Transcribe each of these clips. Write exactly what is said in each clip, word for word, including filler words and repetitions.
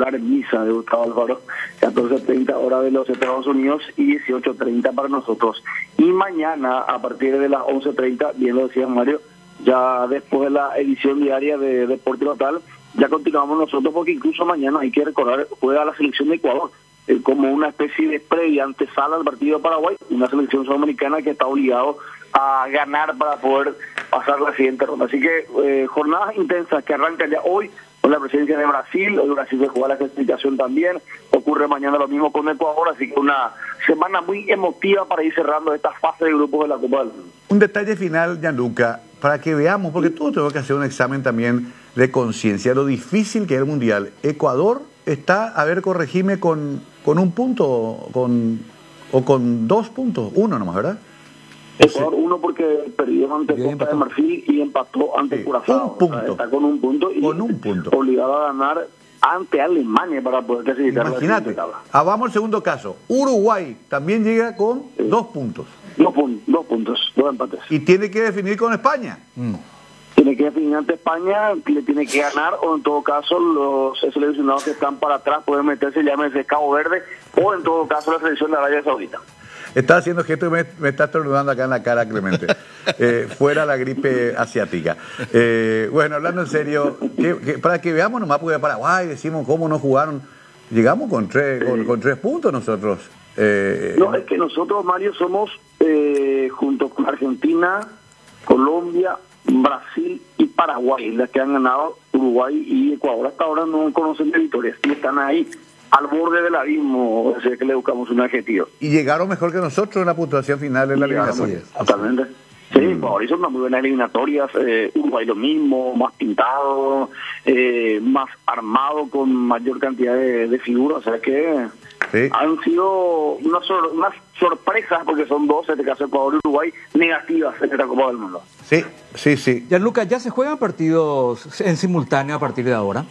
popular en Niza de Gustavo Alfaro, catorce treinta hora de los Estados Unidos y dieciocho treinta para nosotros. Y mañana, a partir de las once treinta, bien lo decía Mario, ya después de la edición diaria de Deporte Total, ya continuamos nosotros, porque incluso mañana hay que recordar, juega la selección de Ecuador, eh, como una especie de previa antesala al partido de Paraguay, una selección sudamericana que está obligado a ganar para poder pasar la siguiente ronda. Así que eh, jornadas intensas que arrancan ya hoy con la presencia de Brasil. Hoy Brasil se juega la clasificación también, ocurre mañana lo mismo con Ecuador, así que una semana muy emotiva para ir cerrando esta fase de grupos de la Copa del Mundo. Un detalle final, Gianluca, para que veamos, porque todos tenemos que hacer un examen también de conciencia, lo difícil que es el Mundial. Ecuador está, a ver, corregime, con, con un punto con o con dos puntos, uno nomás, ¿verdad? Ecuador uno porque perdió ante Costa de Marfil y empató ante sí, Curazao. Un punto. O sea, está con un punto y con un punto. obligado a ganar ante Alemania para poder clasificar. Imagínate. Ah, vamos al segundo caso. Uruguay también llega con sí. dos puntos. Dos, pun dos puntos, dos empates. Y tiene que definir con España. Mm. Tiene que definir ante España, le tiene que ganar, o en todo caso los seleccionados que están para atrás pueden meterse, llámese Cabo Verde, o en todo caso la selección de Arabia Saudita. Está haciendo gesto y me, me está estornudando acá en la cara, Clemente. Eh, fuera la gripe asiática. Eh, bueno, hablando en serio, que, que, para que veamos nomás, porque Paraguay decimos cómo no jugaron. Llegamos con tres, con, con tres puntos nosotros. Eh, no, es que nosotros, Mario, somos eh, junto con Argentina, Colombia, Brasil y Paraguay, las que han ganado. Uruguay y Ecuador hasta ahora no conocen de victorias y están ahí al borde del abismo, o sea que le buscamos un adjetivo. Y llegaron mejor que nosotros en la puntuación final de la eliminatoria. Totalmente. Sí, mm. Ecuador hizo unas muy buenas eliminatorias, eh, Uruguay lo mismo, más pintado, eh, más armado, con mayor cantidad de, de figuras, o sea que sí. han sido unas, sor unas sorpresas, porque son dos, en este caso Ecuador y Uruguay, negativas en esta Copa del Mundo. Sí, sí, sí. Gianluca, ¿ya se juegan partidos en simultáneo a partir de ahora?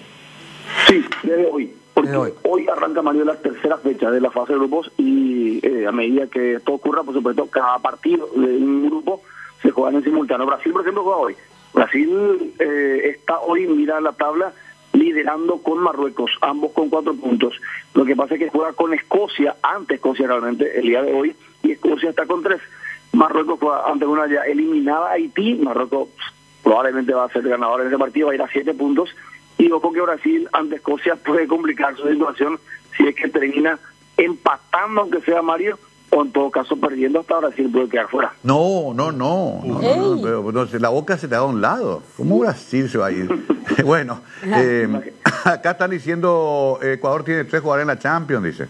Sí, desde hoy. Porque hoy. hoy arranca, Mario, la tercera fecha de la fase de grupos y eh, a medida que esto ocurra, por supuesto, cada partido de un grupo se juega en simultáneo. Brasil, por ejemplo, juega hoy. Brasil eh, está hoy, mira la tabla, liderando con Marruecos, ambos con cuatro puntos. Lo que pasa es que juega con Escocia, ante Escocia realmente, el día de hoy, y Escocia está con tres. Marruecos juega ante una ya eliminada Haití. Marruecos probablemente va a ser ganador en ese partido, va a ir a siete puntos. Y ojo que Brasil ante Escocia puede complicar su situación si es que termina empatando, aunque sea, Mario, o en todo caso perdiendo, hasta Brasil puede quedar fuera. No, no, no, no, no, no, pero, no, la boca se te da a un lado. ¿Cómo Brasil se va a ir? Bueno, eh, acá están diciendo Ecuador tiene tres jugadores en la Champions, dice.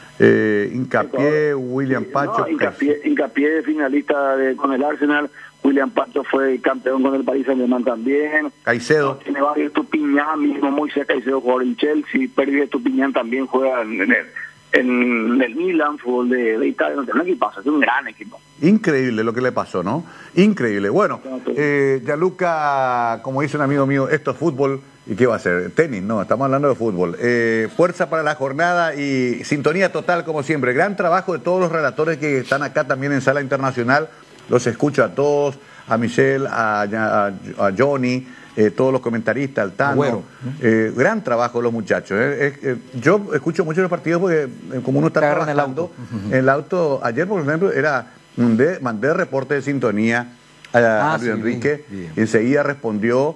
Eh, Hincapié, Ecuador, William Pacho. No, Hincapié, Hincapié finalista de, con el Arsenal. William Pacho fue campeón con el Paris Saint-Germain también. Caicedo. Tiene varios. Estupiñán mismo, Moisés Caicedo jugador en Chelsea. Pérez Estupiñán también juega en, en, el, en el Milan, fútbol de, de Italia. No tiene un equipazo, es un gran equipo. Increíble lo que le pasó, ¿no? Increíble. Bueno, eh, Gianluca, como dice un amigo mío, esto es fútbol. ¿Y qué va a ser? Tenis, no, estamos hablando de fútbol. Eh, fuerza para la jornada y sintonía total, como siempre. Gran trabajo de todos los relatores que están acá también en Sala Internacional. Los escucho a todos, a Michelle, a, a, a Johnny, eh, todos los comentaristas, al Tano. Bueno. Eh, gran trabajo de los muchachos. Eh. Eh, eh, yo escucho mucho los partidos porque eh, como uno está trabajando en el auto, uh-huh. el auto, ayer por ejemplo, era de, mandé reporte de sintonía a, ah, a Luis sí, Enrique, bien, bien. Y enseguida respondió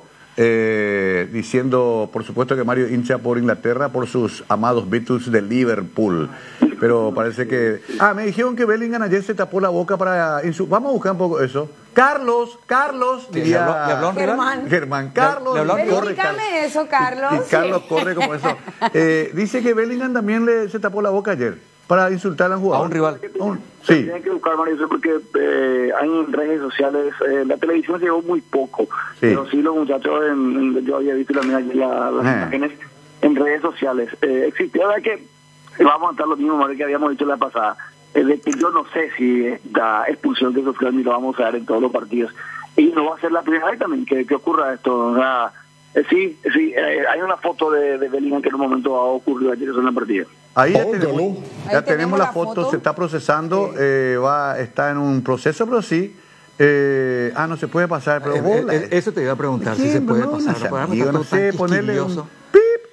eh, diciendo, por supuesto, que Mario hincha por Inglaterra por sus amados Beatles de Liverpool. Pero parece que... Ah, me dijeron que Bellingham ayer se tapó la boca para... Insu... Vamos a buscar un poco eso. Carlos, Carlos, diría... ¿Le habló, le habló Germán. Germán, Carlos. ¿Le, le habló? Explícame eso, Carlos. Y, y Carlos sí. corre como eso. Eh, dice que Bellingham también le, se tapó la boca ayer para insultar a un jugador. A un rival. Un, sí. Tienen que buscar, Mario, porque eh, hay en redes sociales... Eh, la televisión llegó muy poco. Sí. Pero sí los muchachos, en, en, yo había visto también la, las eh. imágenes en redes sociales. Eh, existía, ¿verdad que... Vamos a estar lo mismo, Mario, que habíamos dicho la pasada. Es de que yo no sé si la expulsión que sufrió ni lo vamos a dar en todos los partidos. Y no va a ser la primera vez también que, que ocurra esto. O sea, eh, sí, sí eh, hay una foto de, de Bellingham que en un momento ha ocurrido ayer en la partida. Ahí ya tenemos, ya Ahí tenemos la foto, foto, se está procesando, sí. eh, va está en un proceso, pero sí. Eh, ah, no se puede pasar. Pero eh, eh, eso te iba a preguntar, si se puede pasar. No, no sé, ponerle un pip.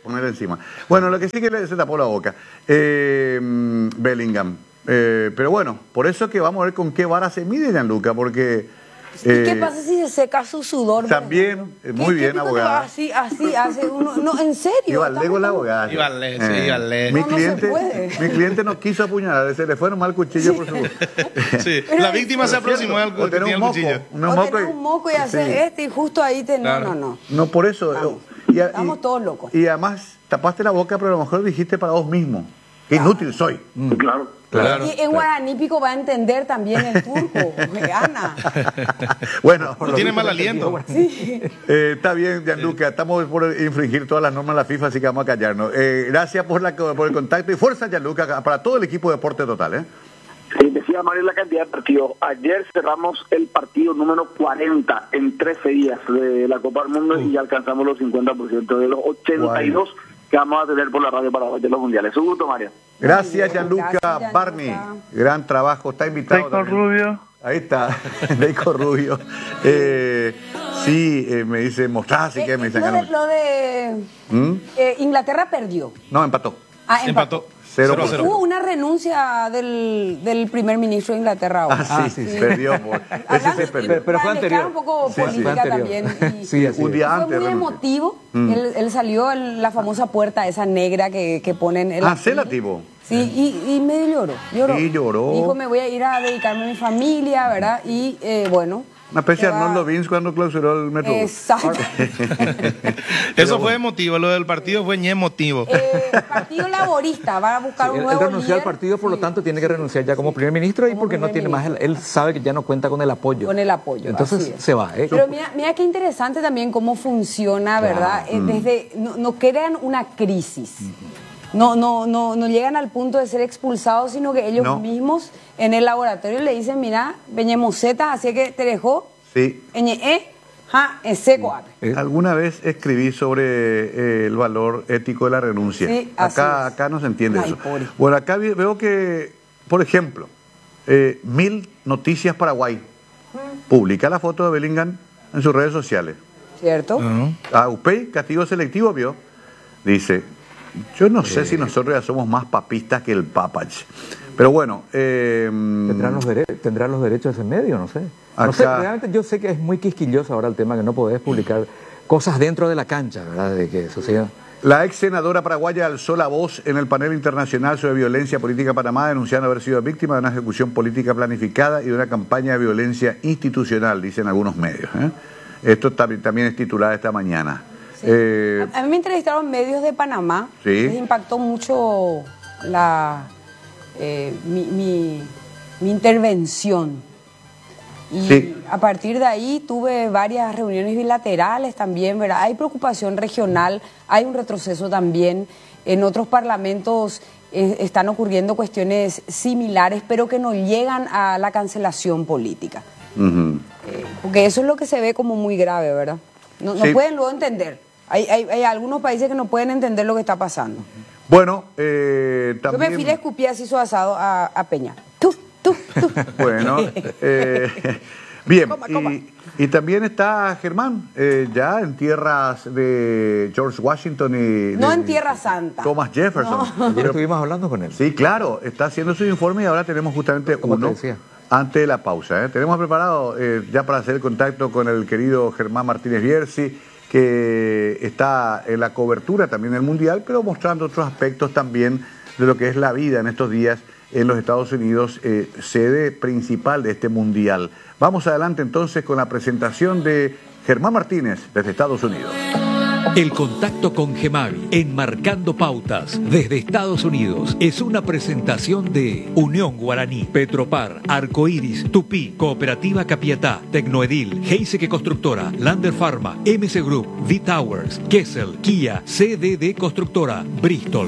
poner encima. Bueno, lo que sí que le, se tapó la boca. Eh, Bellingham. Eh, pero bueno, por eso que vamos a ver con qué vara se mide Gianluca, porque... ¿Y eh, qué pasa si se seca su sudor? También, muy bien, abogada. Así, así, hace uno, no, en serio. Iba al lego la abogada. Iba al le, sí, iba al le. Mi, no, cliente, no se puede. mi cliente no quiso apuñalar, se le fue nomás el cuchillo por su... Sí, la víctima se aproximó al o tener un moco, cuchillo. Un o moco tener un moco y hacer sí. este y justo ahí te... Claro. No, no, no. No, por eso... Vamos, y, estamos y, todos locos. Y además tapaste la boca, pero a lo mejor dijiste para vos mismo. Qué inútil soy. Mm. Claro. Claro. Y en guaraní Pico va a entender también el turco, Ana. Bueno, no tiene mal aliento. Sí. Eh, está bien, Gianluca, estamos por infringir todas las normas de la FIFA, así que vamos a callarnos. Eh, gracias por, la, por el contacto y fuerza, Gianluca, para todo el equipo de Deporte Total. ¿eh? Sí, decía Mario la cantidad de partidos. Ayer cerramos el partido número cuarenta en trece días de la Copa del Mundo uh. y ya alcanzamos los cincuenta por ciento de los ochenta y dos wow. que vamos a tener por la radio para de los mundiales. Un gusto, Mario. Gracias, Gianluca Barney. Gran trabajo, está invitado. Deiko Rubio. Ahí está, Deiko Rubio. Eh, sí, eh, me dice, mostrá, así que me dicen. Lo de, lo de ¿Mm? eh, Inglaterra perdió. No, empató. Ah, empató. empató. Cero cero, cero. Hubo una renuncia del, del primer ministro de Inglaterra hoy. Ah, sí, ah, sí, sí. Perdió. Por... Ese se perdió. Pero, pero fue anterior. un poco sí, política sí. también. Y, sí, un día fue antes. muy emotivo. Mm. Él, él salió en la famosa puerta esa negra que, que ponen en Ah, celativo. Sí, y, y medio lloró. Lloró. Sí, lloró. Dijo, me voy a ir a dedicarme a mi familia, ¿verdad? Y eh, bueno... Una especie de va... Arnoldo Vince cuando clausuró el metro. Exacto. Eso fue emotivo, lo del partido fue ni emotivo. Eh, el Partido Laborista va a buscar sí, un él, nuevo Él renunció líder. al partido, por lo tanto sí. tiene que renunciar ya como primer ministro y porque no tiene ministro. más, él sabe que ya no cuenta con el apoyo. Con el apoyo, entonces se va. ¿eh? Pero mira, mira qué interesante también cómo funciona, ¿verdad? Claro. Eh, desde, no, no crean una crisis. No, no, no, no llegan al punto de ser expulsados, sino que ellos no. mismos en el laboratorio le dicen, mira, veñemoseta, así que te dejó. Sí. E, ja, en seco. Sí. Alguna vez escribí sobre eh, el valor ético de la renuncia. Sí, acá, acá no se entiende Ay, eso. Pobre. Bueno, acá veo que, por ejemplo, eh, Mil Noticias Paraguay hmm. publica la foto de Bellingham en sus redes sociales. ¿Cierto? Uh-huh. A U P E I, castigo selectivo, vio. Dice, yo no sé eh. si nosotros ya somos más papistas que el Papach. Pero bueno... Eh, ¿Tendrán los, dere- ¿Tendrán los derechos ese medio? No sé. No sé, realmente yo sé que es muy quisquilloso ahora el tema, que no podés publicar cosas dentro de la cancha, ¿verdad? De que suceda. La ex senadora paraguaya alzó la voz en el panel internacional sobre violencia política en Panamá, denunciando haber sido víctima de una ejecución política planificada y de una campaña de violencia institucional, dicen algunos medios. ¿eh? Esto también es titulado esta mañana. Sí. Eh, a, a mí me entrevistaron medios de Panamá. ¿Sí? Les impactó mucho la eh, mi, mi, mi intervención. Y sí. a partir de ahí tuve varias reuniones bilaterales también, ¿verdad? Hay preocupación regional, hay un retroceso también. En otros parlamentos eh, están ocurriendo cuestiones similares, pero que no llegan a la cancelación política. Uh-huh. eh, porque eso es lo que se ve como muy grave, ¿verdad? No, no sí. pueden luego entender. Hay, hay, hay algunos países que no pueden entender lo que está pasando. Bueno, eh, también... Yo me fui a escupir así su asado a, a Peña. ¡Tú! Tú, tú. Bueno, eh, bien, coma, coma. Y, y también está Germán, eh, ya en tierras de George Washington y... No de, en Tierra Santa. Thomas Jefferson. No. Ayer estuvimos hablando con él. Sí, claro, está haciendo su informe y ahora tenemos justamente uno antes de la pausa. ¿eh? Tenemos preparado eh, ya para hacer el contacto con el querido Germán Martínez Bierzi, que está en la cobertura también del Mundial, pero mostrando otros aspectos también de lo que es la vida en estos días en los Estados Unidos, eh, sede principal de este Mundial. Vamos adelante entonces con la presentación de Germán Martínez desde Estados Unidos. El contacto con Gemavi, enmarcando pautas desde Estados Unidos, es una presentación de Unión Guaraní, Petropar, Arcoiris, Tupí, Cooperativa Capiatá, Tecnoedil, Heiseke Constructora, Lander Pharma, M C Group, V-Towers, Kessel, Kia, C D D Constructora, Bristol.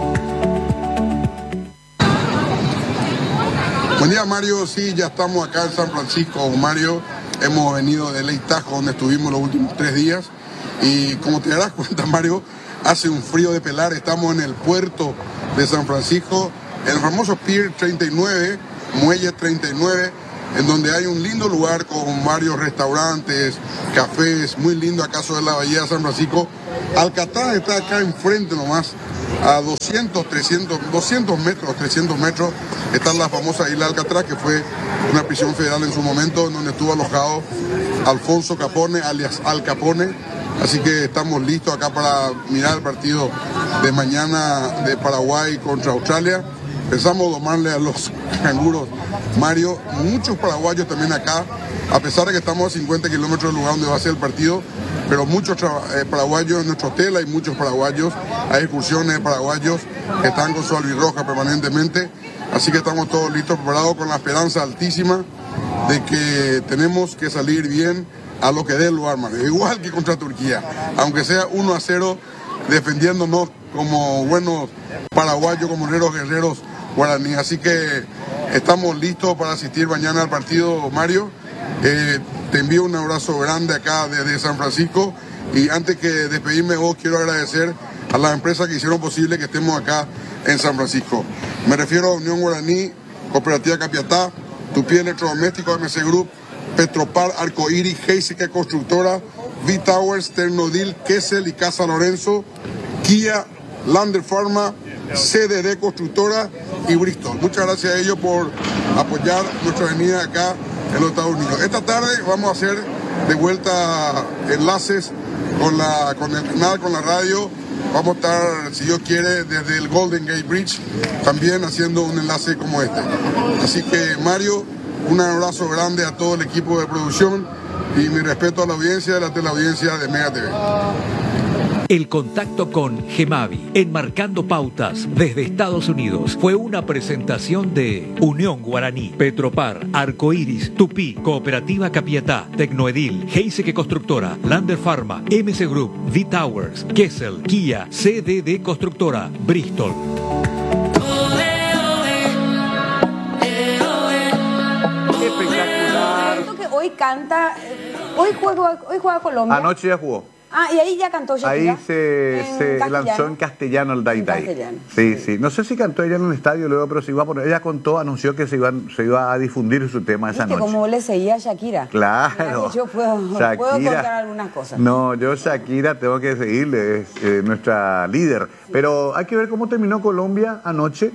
Buen día, Mario. Sí, ya estamos acá en San Francisco, Mario. Hemos venido de Lake Tahoe, donde estuvimos los últimos tres días. Y como te darás cuenta, Mario, hace un frío de pelar. Estamos en el puerto de San Francisco, el famoso Pier treinta y nueve, Muelle treinta y nueve, en donde hay un lindo lugar con varios restaurantes, cafés, muy lindo acaso de la Bahía de San Francisco. Alcatraz está acá enfrente nomás, a doscientos, trescientos, doscientos metros, trescientos metros, está la famosa isla Alcatraz, que fue una prisión federal en su momento, donde estuvo alojado Alfonso Capone, alias Al Capone. Así que estamos listos acá para mirar el partido de mañana de Paraguay contra Australia. Pensamos domarle a los canguros, Mario. Muchos paraguayos también acá, a pesar de que estamos a cincuenta kilómetros del lugar donde va a ser el partido, pero muchos eh, paraguayos en nuestro hotel, hay muchos paraguayos, hay excursiones de paraguayos que están con su albirroja permanentemente. Así que estamos todos listos, preparados, con la esperanza altísima de que tenemos que salir bien a lo que dé el lugar, Mario. Igual que contra Turquía, aunque sea uno a cero, defendiéndonos como buenos paraguayos, como guerreros guerreros guaraníes. Así que estamos listos para asistir mañana al partido, Mario. Eh, te envío un abrazo grande acá desde San Francisco, y antes que despedirme vos, quiero agradecer a las empresas que hicieron posible que estemos acá en San Francisco. Me refiero a Unión Guaraní, Cooperativa Capiatá, Tupí Electrodomésticos, M C Group, Petropar, Arcoíris, Heiseke Constructora, V-Towers, Ternodil, Kessel y Casa Lorenzo, Kia, Lander Pharma, C D D Constructora y Bristol. Muchas gracias a ellos por apoyar nuestra venida acá en los Estados Unidos. Esta tarde vamos a hacer de vuelta enlaces con, la, con el canal, con la radio. Vamos a estar, si Dios quiere, desde el Golden Gate Bridge, también haciendo un enlace como este. Así que, Mario, un abrazo grande a todo el equipo de producción y mi respeto a la audiencia de la teleaudiencia de Mega T V. El contacto con Gemavi, enmarcando pautas desde Estados Unidos, fue una presentación de Unión Guaraní, Petropar, Arcoíris, Tupí, Cooperativa Capiatá, Tecnoedil, Heiseke Constructora, Lander Pharma, M C Group, V-Towers, Kessel, Kia, C D D Constructora, Bristol. Espectacular. Siento que hoy canta, hoy juega, hoy juega Colombia. Anoche ya jugó. Ah, y ahí ya cantó Shakira. Ahí se, se lanzó en castellano el Dai Dai. Sí, sí. No sé si cantó ella en el estadio luego, pero se iba a poner. Ella contó, anunció que se iba, se iba a difundir su tema esa noche. Como le seguía a Shakira. Claro. Yo puedo, Shakira, puedo contar algunas cosas. No, yo Shakira tengo que seguirle, es eh, nuestra líder. Sí. Pero hay que ver cómo terminó Colombia anoche.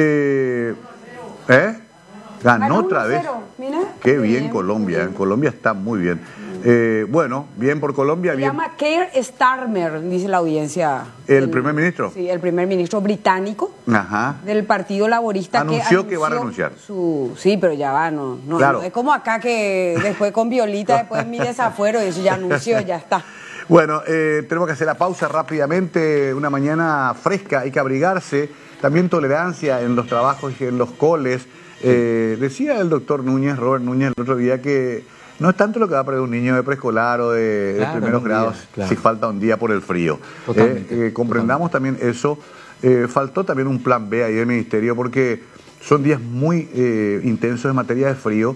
Eh, ¿Eh? Ganó otra vez. Mira, qué bien, bien Colombia. En Colombia está muy bien. Eh, bueno, bien por Colombia. Se bien. llama Keir Starmer, dice la audiencia. ¿El del, primer ministro? Sí, el primer ministro británico. Ajá. Del Partido Laborista. Anunció que, anunció que va a renunciar. Su, sí, pero ya va, no, no, claro. no. Es como acá que después con Violita, después mi desafuero, y eso ya anunció, ya está. Bueno, eh, tenemos que hacer la pausa rápidamente. Una mañana fresca, hay que abrigarse. También tolerancia en los trabajos y en los coles. Eh, decía el doctor Núñez, Robert Núñez, el otro día que no es tanto lo que va a perder un niño de preescolar o de, claro, de primeros grados, día, claro. si falta un día por el frío. Eh, eh, comprendamos totalmente. también eso. Eh, faltó también un plan B ahí del ministerio porque son días muy eh, intensos en materia de frío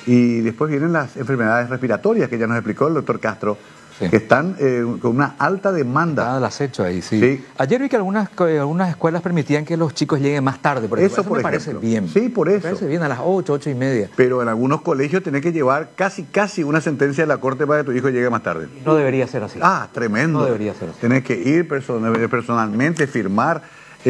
y después vienen las enfermedades respiratorias que ya nos explicó el doctor Castro. Sí. Que están eh, con una alta demanda. Ah, el acecho ahí, sí. sí. Ayer vi que algunas, algunas escuelas permitían que los chicos lleguen más tarde. Por ejemplo. Eso, eso por me ejemplo. parece bien. Sí, por eso. Me parece bien a las ocho, ocho y media. Pero en algunos colegios tenés que llevar casi, casi una sentencia de la corte para que tu hijo llegue más tarde. No debería ser así. Ah, tremendo. No debería ser así. Tenés que ir person- personalmente, firmar,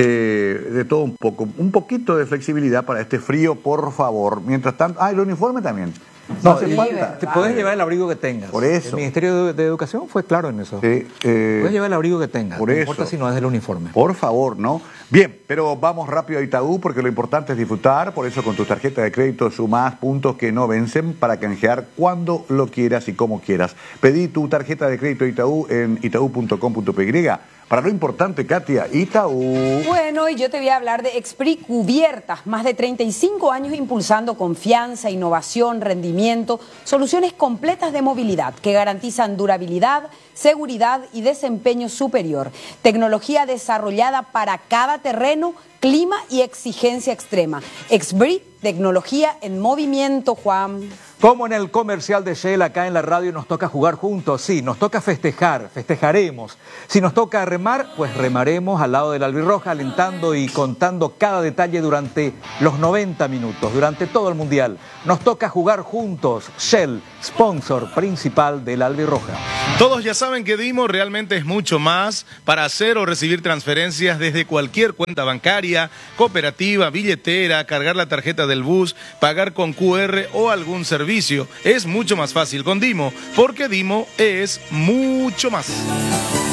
eh, de todo un poco. Un poquito de flexibilidad para este frío, por favor. Mientras tanto... Ah, el uniforme también. No hace falta. Te puedes llevar el abrigo que tengas. Por eso. El Ministerio de, de Educación fue claro en eso. Sí, eh, puedes llevar el abrigo que tengas. Por no eso. importa si no es del uniforme. Por favor, ¿no? Bien, pero vamos rápido a Itaú porque lo importante es disfrutar. Por eso con tu tarjeta de crédito sumás puntos que no vencen para canjear cuando lo quieras y como quieras. Pedí tu tarjeta de crédito Itaú en itaú punto com punto pe griega. Para lo importante, Katia, Itaú. Bueno, y yo te voy a hablar de Expri Cubiertas. Más de treinta y cinco años impulsando confianza, innovación, rendimiento, soluciones completas de movilidad que garantizan durabilidad, seguridad y desempeño superior. Tecnología desarrollada para cada terreno, clima y exigencia extrema. Expri, tecnología en movimiento, Juan. Como en el comercial de Shell, acá en la radio nos toca jugar juntos, sí, nos toca festejar, festejaremos. Si nos toca remar, pues remaremos al lado del albirroja, alentando y contando cada detalle durante los noventa minutos, durante todo el Mundial. Nos toca jugar juntos, Shell, sponsor principal del albirroja. Todos ya saben que Dimo realmente es mucho más para hacer o recibir transferencias desde cualquier cuenta bancaria, cooperativa, billetera, cargar la tarjeta del bus, pagar con Q R o algún servicio. Es mucho más fácil con Dimo, porque Dimo es mucho más.